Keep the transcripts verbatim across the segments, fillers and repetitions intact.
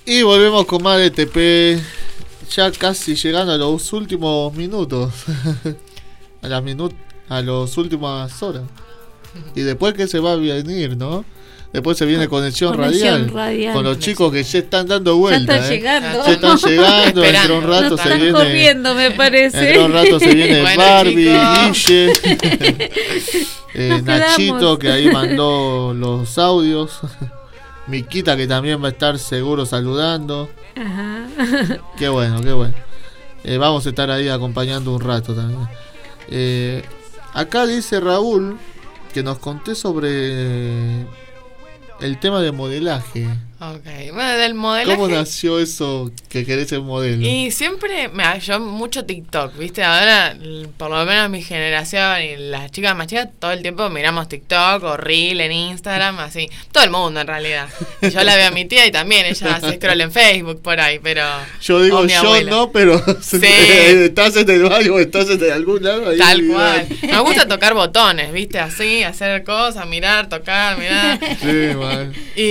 Y volvemos con más de T P, ya casi llegando a los últimos minutos, a las minut a las últimas horas. Y después que se va a venir, ¿no? Después se viene Conexión, Conexión Radial, Radial, con los chicos que ya están dando vuelta. Ya están ¿eh? llegando. Ya están llegando, dentro de un rato Nos se están viene. corriendo, me parece. Dentro de un rato se viene Bueno, Barbie, chicos. Guille, eh, Nos Nachito, quedamos. que ahí mandó los audios. Miquita, que también va a estar seguro saludando. Ajá. Qué bueno, qué bueno. Eh, vamos a estar ahí acompañando un rato también. Eh, acá dice Raúl que nos conté sobre el tema de modelaje. Ok, bueno, del modelaje. ¿Cómo nació eso que querés ser modelo? Y siempre me yo mucho TikTok, ¿viste? Ahora, l- por lo menos mi generación y las chicas más chicas, todo el tiempo miramos TikTok o Reel en Instagram, así. Todo el mundo, en realidad. Y yo la veo a mi tía y también ella hace scroll en Facebook por ahí, pero... Yo o digo mi yo abuela. no, pero Sí. estás en el baño, estás en algún lado. Ahí Tal mirá. cual. Me gusta tocar botones, ¿viste? Así, hacer cosas, mirar, tocar, mirar. Sí, man.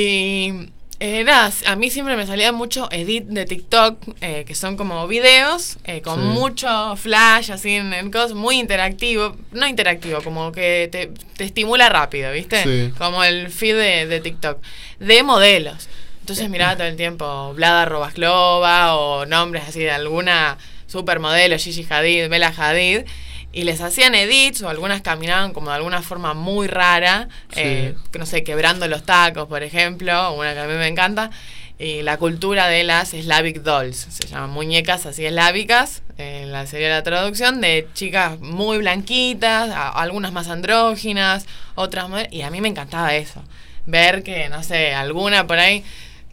Y eh, nada, a mí siempre me salía mucho edit de TikTok, eh, que son como videos eh, con Sí. mucho flash, así en, en cosas, muy interactivo. No interactivo, como que te, te estimula rápido, ¿viste? Sí. Como el feed de, de TikTok. De modelos. Entonces miraba todo el tiempo Vlada Robasclova o nombres así de alguna supermodelo, Gigi Hadid, Bella Hadid. Y les hacían edits o algunas caminaban como de alguna forma muy rara, Sí. eh, que no sé, quebrando los tacos, por ejemplo, una que a mí me encanta. Y la cultura de las Slavic Dolls, se llaman muñecas así eslávicas, eh, en la sería la traducción, de chicas muy blanquitas, a- algunas más andróginas, otras más... Y a mí me encantaba eso, ver que, no sé, alguna por ahí...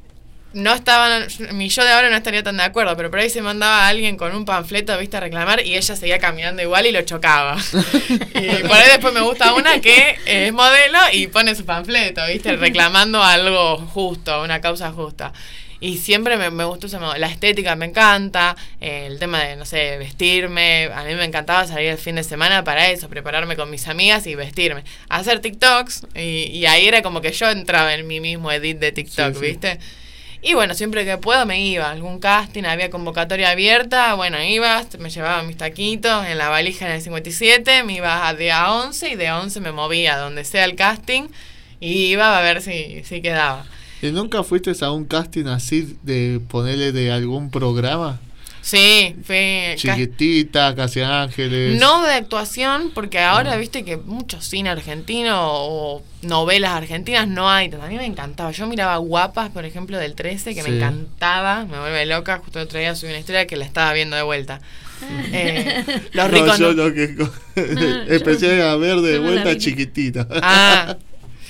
No estaban, mi yo de ahora no estaría tan de acuerdo, pero por ahí se mandaba a alguien con un panfleto, viste, a reclamar y ella seguía caminando igual y lo chocaba. Y por ahí después me gusta una que es modelo y pone su panfleto, viste, reclamando algo justo, una causa justa. Y siempre me, me gustó ese modo. La estética me encanta, eh, el tema de, no sé, vestirme. A mí me encantaba salir el fin de semana para eso, prepararme con mis amigas y vestirme. Hacer TikToks y, y ahí era como que yo entraba en mi mismo edit de TikTok, Sí, sí. ¿viste? Y bueno, siempre que puedo me iba. Algún casting, había convocatoria abierta, bueno, iba, me llevaba mis taquitos en la valija en el cincuenta y siete, me iba a de a once y de once me movía a donde sea el casting y iba a ver si, si quedaba. ¿Y nunca fuiste a un casting así de ponerle de algún programa? Sí, fue... Chiquitita, Casi Ángeles. No de actuación, porque ahora viste que mucho cine argentino o novelas argentinas no hay. A mí me encantaba. Yo miraba Guapas, por ejemplo, del trece, que Sí. me encantaba. Me vuelve loca. Justo el otro día subí una historia que la estaba viendo de vuelta. Eh, los No, ricos yo no- lo que empecé a ver de yo no la vuelta vi. Chiquitita. Ah.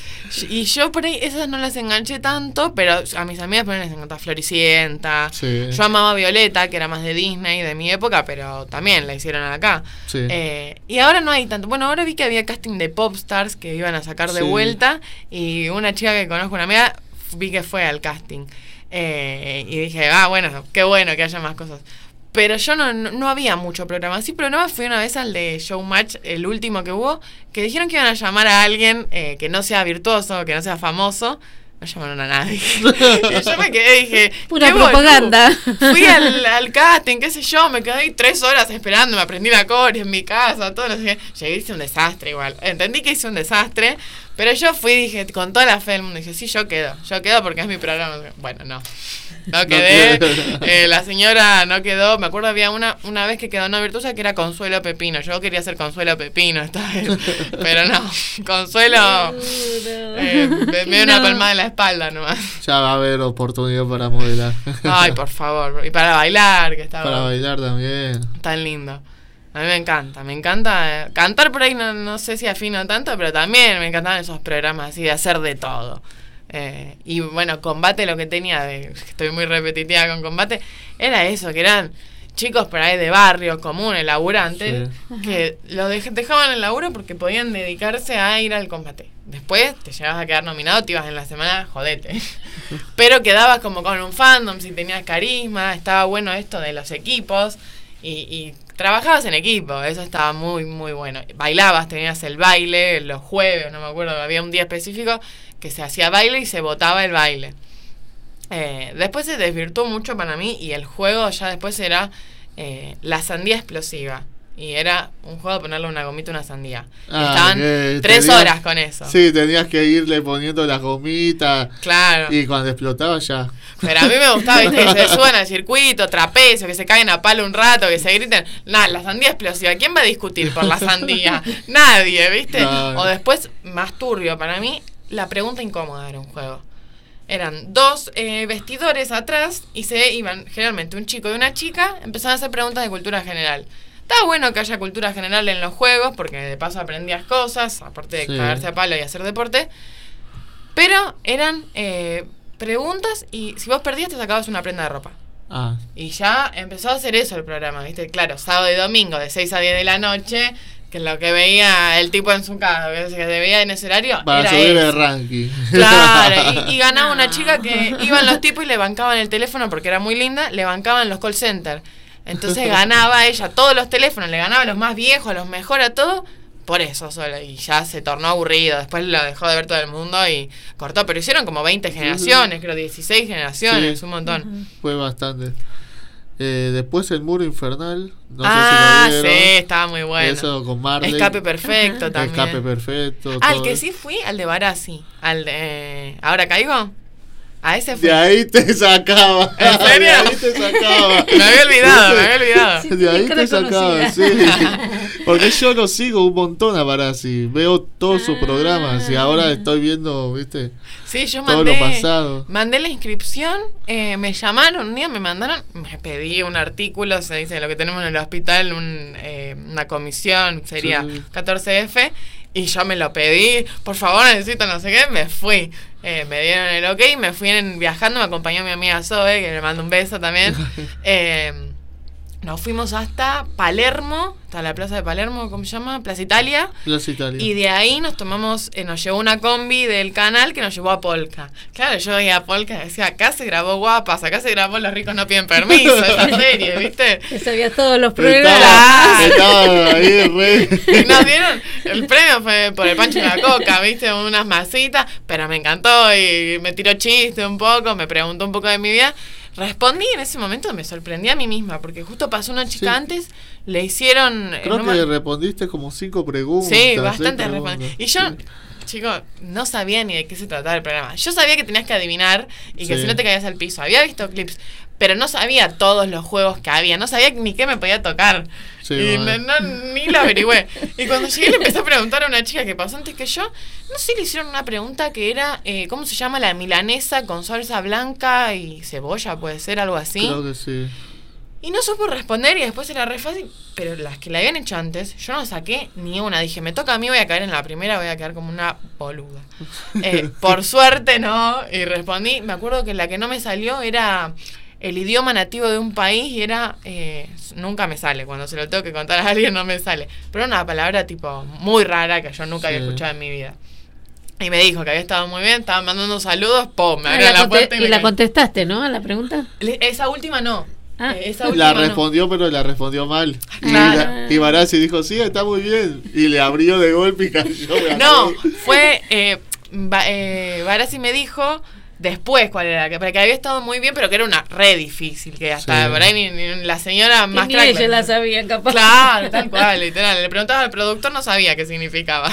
Y yo por ahí esas no las enganché tanto, pero a mis amigas por ahí les encanta Floricienta. Sí. Yo amaba Violeta, que era más de Disney, de mi época, pero también la hicieron acá. Sí. Eh, y ahora no hay tanto. Bueno, ahora vi que había casting de Popstars que iban a sacar de Sí. vuelta. Y una chica que conozco, una amiga, vi que fue al casting. Eh, y dije, ah, bueno, qué bueno que haya más cosas. Pero yo no, no, no había mucho programa. Sí, programa fui una vez al de Showmatch, el último que hubo, que dijeron que iban a llamar a alguien eh, que no sea virtuoso, que no sea famoso. No llamaron a nadie. Y yo me quedé y dije... Pura qué boludo. propaganda. Fui al, al casting, qué sé yo, me quedé ahí tres horas esperando, me aprendí la core en mi casa, todo, no sé qué. Llegué y hice un desastre igual. Entendí que hice un desastre, pero yo fui y dije, con toda la fe del mundo, dije, sí, yo quedo, yo quedo porque es mi programa. Bueno, no. No quedé, eh, la señora no quedó, me acuerdo había una una vez que quedó no virtuosa que era Consuelo Pepino, yo quería ser Consuelo Pepino esta vez, pero no, Consuelo eh, me, me dio una No. palmada en la espalda nomás. Ya va a haber oportunidad para modelar. Ay, por favor, y para bailar, que estaba Para bailar también. tan lindo. A mí me encanta, me encanta eh, cantar por ahí, no, no sé si afino tanto, pero también me encantaban esos programas así de hacer de todo. Eh, y bueno, Combate lo que tenía, de, estoy muy repetitiva con Combate, era eso, que eran chicos por ahí de barrios comunes, laburantes, Sí. que lo dej- dejaban el laburo porque podían dedicarse a ir al combate. Después te llegabas a quedar nominado, te ibas en la semana, jodete. Pero quedabas como con un fandom, si tenías carisma, estaba bueno esto de los equipos y, y trabajabas en equipo, eso estaba muy, muy bueno. Bailabas, tenías el baile los jueves, no me acuerdo, había un día específico que se hacía baile y se votaba el baile. Eh, después se desvirtuó mucho para mí y el juego ya después era eh, la sandía explosiva. Y era un juego de ponerle una gomita a una sandía. Ah, y estaban que tres tenías- horas con eso. Sí, tenías que irle poniendo las gomitas. Claro. Y cuando explotaba ya. Pero a mí me gustaba, viste, que se suban al circuito, trapecio, que se caigan a palo un rato, que se griten. Nada, la sandía explosiva. ¿Quién va a discutir por la sandía? Nadie, ¿viste? Claro. O después, más turbio, para mí, la pregunta incómoda era un juego. Eran dos eh, vestidores atrás y se iban, generalmente un chico y una chica, empezaban a hacer preguntas de cultura general. Está bueno que haya cultura general en los juegos, porque de paso aprendías cosas, aparte de Sí. cagarse a palo y hacer deporte. Pero eran eh, preguntas y si vos perdías te sacabas una prenda de ropa. Ah, Y ya empezó a hacer eso el programa, ¿viste? Claro, sábado y domingo de seis a diez de la noche, que lo que veía el tipo en su casa, que se veía en ese horario, para era subir eso. el ranking. Claro, y, y ganaba una chica que iban los tipos y le bancaban el teléfono porque era muy linda, le bancaban los call centers. Entonces ganaba ella todos los teléfonos, le ganaba a los más viejos, a los mejores, a todo, por eso solo. Y ya se tornó aburrido, después lo dejó de ver todo el mundo y cortó. Pero hicieron como veinte generaciones, creo dieciséis generaciones, Sí. un montón. Fue bastante. Eh, después el muro infernal. No ah, sé si lo sí, vieron. estaba muy bueno. Eso con Marley. Escape perfecto también. Escape perfecto. Al todo que eso. sí fui, al de Barassi. Al de... ¿Ahora caigo? A ese fui. De ahí te sacaba. ¿En serio? De ahí te sacaba. Me había olvidado, me había olvidado. Sí, De ahí que te lo sacaba, conocía. sí. Porque yo lo sigo un montón a Barassi. Veo todos sus Ah. programas y ahora estoy viendo, ¿viste? Sí, yo Todo mandé, lo pasado. mandé la inscripción, eh, me llamaron un día, me mandaron, me pedí un artículo, se dice lo que tenemos en el hospital, un, eh, una comisión, sería Sí. catorce F, y yo me lo pedí, por favor necesito no sé qué, me fui. Eh, me dieron el ok, me fui en, viajando, me acompañó mi amiga Zoe, que le mando un beso también. Eh, nos fuimos hasta Palermo, hasta la plaza de Palermo, ¿cómo se llama? Plaza Italia. Los italianos. Y de ahí nos tomamos, eh, nos llevó una combi del canal que nos llevó a Polka. Claro, yo veía a Polka y decía, acá se grabó Guapas, acá se grabó Los ricos no piden permiso, esa serie, ¿viste? Que sabías todos los Estaba, programas. estaba ahí re. Y nos dieron, el premio fue por el pancho y la coca, ¿viste? Unas masitas, pero me encantó y me tiró chiste un poco, me preguntó un poco de mi vida. Respondí en ese momento, me sorprendí a mí misma, porque justo pasó una chica Sí. antes, le hicieron... eh, Creo no que me- respondiste como cinco preguntas. Sí, seis bastante preguntas. respondí. Y yo, chicos, no sabía ni de qué se trataba el programa. Yo sabía que tenías que adivinar y que Sí. si no te caías al piso. Había visto clips, pero no sabía todos los juegos que había. No sabía ni qué me podía tocar. Sí, y bueno. no, no- ni lo averigüé. Y cuando llegué le empecé a preguntar a una chica que pasó antes que yo. No sé, le hicieron una pregunta que era, eh, ¿cómo se llama la milanesa con salsa blanca y cebolla? Puede ser algo así. Creo que sí. Y no supo responder y después era re fácil. Pero las que la habían hecho antes, yo no saqué ni una. Dije, me toca a mí, voy a caer en la primera, voy a quedar como una boluda. Eh, por suerte no. Y respondí, me acuerdo que la que no me salió era el idioma nativo de un país y era... Eh, nunca me sale, cuando se lo tengo que contar a alguien no me sale. Pero era una palabra tipo muy rara que yo nunca había Sí. escuchado en mi vida. Y me dijo que había estado muy bien, estaba mandando saludos, ¡pum! Me Ah, abrió la la conte- puerta y, y me la caí. contestaste, ¿no? A la pregunta. Le- Esa última no. Ah. Eh, esa La última no. respondió, pero la respondió mal. Y, Claro. la- y Barassi dijo, sí, está muy bien. Y le abrió de golpe y cayó. me No, acuerdo. fue. Eh, Ba- eh, Barassi me dijo después cuál era, que, que había estado muy bien, pero que era una re difícil, que hasta Sí. por ahí ni, ni la señora Que más ni crack ella me- la sabía, capaz. Claro, tal cual, literal. Le preguntaba al productor, no sabía qué significaba.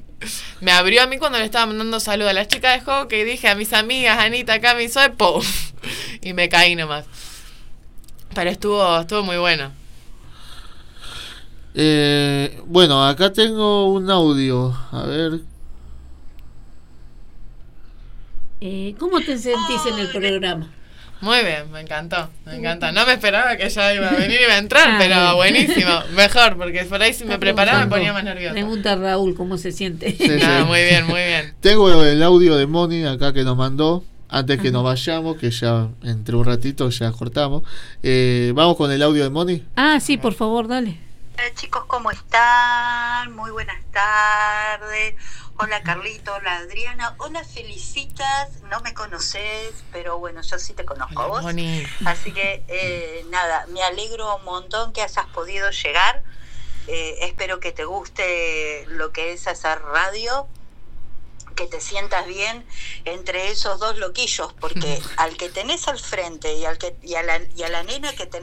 Me abrió a mí cuando le estaba mandando saludos a las chicas de hockey, dije a mis amigas, Anita, Cami, Zoe, ¡pum! Y me caí nomás. Pero estuvo, estuvo muy bueno. Eh, bueno, acá tengo un audio. A ver. Eh, ¿Cómo te sentís en el programa? Muy bien, me encantó, me encantó. No me esperaba que ella iba a venir y iba a entrar, Ah, pero bien. buenísimo. Mejor, porque por ahí si me Está preparaba me preguntando. ponía más nerviosa. Pregunta a Raúl cómo se siente. Sí, sí. Ah, muy bien, muy bien. Tengo el audio de Moni acá que nos mandó. Antes que nos vayamos, que ya entre un ratito ya cortamos. Eh, Vamos con el audio de Moni. Ah, sí, por favor, dale. Hola chicos, ¿cómo están? Muy buenas tardes. Hola Carlito, hola Adriana, hola Felicitas, no me conoces, pero bueno, yo sí te conozco a Hola, vos. Moni. Así que eh, nada, me alegro un montón que hayas podido llegar. Eh, espero que te guste lo que es hacer radio, que te sientas bien entre esos dos loquillos, porque al que tenés al frente y al que y a la, y a la nena que tenés